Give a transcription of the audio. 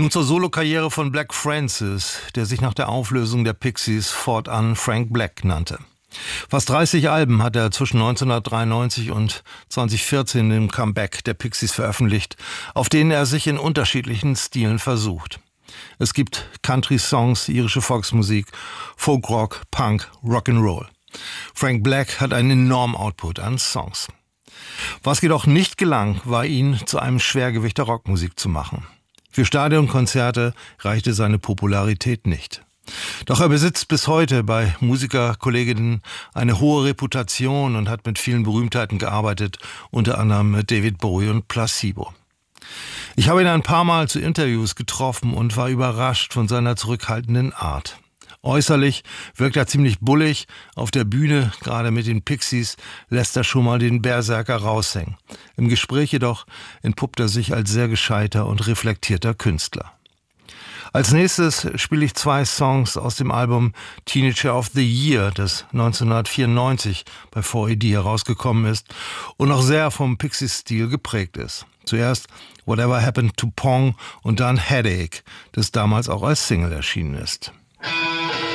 Nun zur Solokarriere von Black Francis, der sich nach der Auflösung der Pixies fortan Frank Black nannte. Fast 30 Alben hat er zwischen 1993 und 2014 im Comeback der Pixies veröffentlicht, auf denen er sich in unterschiedlichen Stilen versucht. Es gibt Country-Songs, irische Volksmusik, Folkrock, Punk, Rock'n'Roll. Frank Black hat einen enormen Output an Songs. Was jedoch nicht gelang, war ihn zu einem Schwergewicht der Rockmusik zu machen. Für Stadionkonzerte reichte seine Popularität nicht. Doch er besitzt bis heute bei Musikerkolleginnen eine hohe Reputation und hat mit vielen Berühmtheiten gearbeitet, unter anderem mit David Bowie und Placebo. Ich habe ihn ein paar Mal zu Interviews getroffen und war überrascht von seiner zurückhaltenden Art. Äußerlich wirkt er ziemlich bullig, auf der Bühne, gerade mit den Pixies, lässt er schon mal den Berserker raushängen. Im Gespräch jedoch entpuppt er sich als sehr gescheiter und reflektierter Künstler. Als nächstes spiele ich 2 Songs aus dem Album Teenager of the Year, das 1994 bei 4AD herausgekommen ist und noch sehr vom Pixies-Stil geprägt ist. Zuerst Whatever Happened to Pong und dann Headache, das damals auch als Single erschienen ist.